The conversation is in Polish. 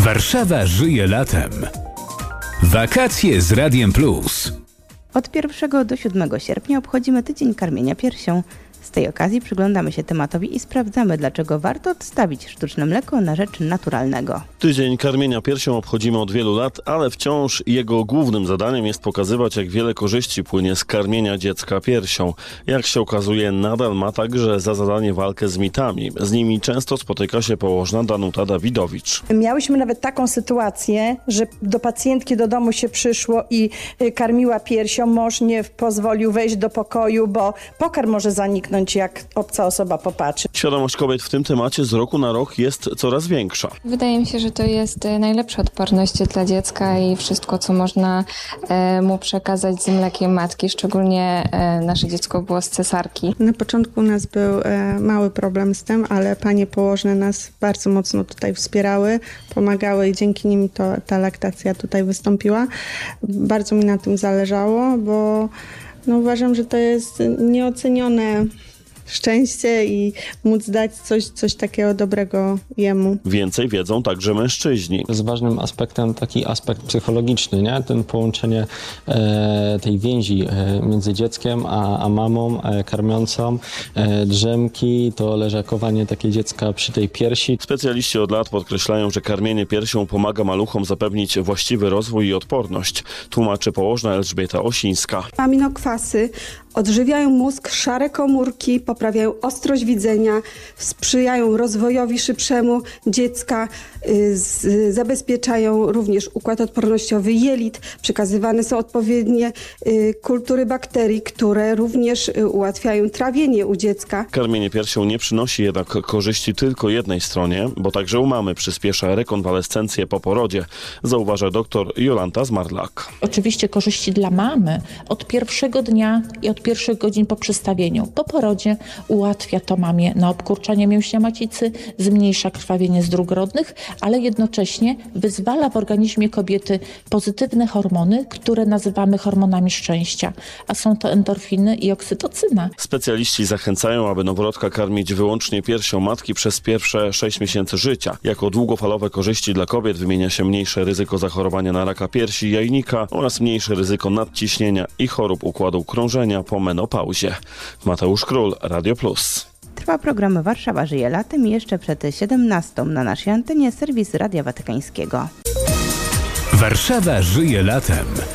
Warszawa żyje latem. Wakacje z Radiem Plus. Od 1 do 7 sierpnia obchodzimy Tydzień Karmienia Piersią. Z tej okazji przyglądamy się tematowi i sprawdzamy, dlaczego warto odstawić sztuczne mleko na rzecz naturalnego. Tydzień Karmienia Piersią obchodzimy od wielu lat, ale wciąż jego głównym zadaniem jest pokazywać, jak wiele korzyści płynie z karmienia dziecka piersią. Jak się okazuje, nadal ma także za zadanie walkę z mitami. Z nimi często spotyka się położna Danuta Dawidowicz. Miałyśmy nawet taką sytuację, że do pacjentki do domu się przyszło i karmiła piersią. Mąż nie pozwolił wejść do pokoju, bo pokarm może zaniknąć, jak obca osoba popatrzy. Świadomość kobiet w tym temacie z roku na rok jest coraz większa. Wydaje mi się, że to jest najlepsza odporność dla dziecka i wszystko, co można mu przekazać z mlekiem matki. Szczególnie nasze dziecko było z cesarki. Na początku u nas był mały problem z tym, ale panie położne nas bardzo mocno tutaj wspierały, pomagały i dzięki nim ta laktacja tutaj wystąpiła. Bardzo mi na tym zależało, bo uważam, że to jest nieocenione szczęście i móc dać coś takiego dobrego jemu. Więcej wiedzą także mężczyźni. Jest ważnym aspektem taki aspekt psychologiczny, nie? Ten połączenie tej więzi między dzieckiem a mamą karmiącą, drzemki, to leżakowanie takie dziecka przy tej piersi. Specjaliści od lat podkreślają, że karmienie piersią pomaga maluchom zapewnić właściwy rozwój i odporność. Tłumaczy położna Elżbieta Osińska. Aminokwasy odżywiają mózg, szare komórki, poprawiają ostrość widzenia, sprzyjają rozwojowi szybszemu dziecka, zabezpieczają również układ odpornościowy jelit. Przekazywane są odpowiednie kultury bakterii, które również ułatwiają trawienie u dziecka. Karmienie piersią nie przynosi jednak korzyści tylko jednej stronie, bo także u mamy przyspiesza rekonwalescencję po porodzie, zauważa dr Jolanta Zmarlak. Oczywiście korzyści dla mamy od pierwszego dnia i od pierwszych godzin po przystawieniu. Po porodzie ułatwia to mamie na obkurczanie mięśnia macicy, zmniejsza krwawienie z dróg rodnych, ale jednocześnie wyzwala w organizmie kobiety pozytywne hormony, które nazywamy hormonami szczęścia, a są to endorfiny i oksytocyna. Specjaliści zachęcają, aby noworodka karmić wyłącznie piersią matki przez pierwsze 6 miesięcy życia. Jako długofalowe korzyści dla kobiet wymienia się mniejsze ryzyko zachorowania na raka piersi i jajnika oraz mniejsze ryzyko nadciśnienia i chorób układu krążenia po menopauzie. Mateusz Król, Radio Plus. Trwa program Warszawa żyje latem i jeszcze przed 17 na naszej antenie serwis Radia Watykańskiego. Warszawa żyje latem.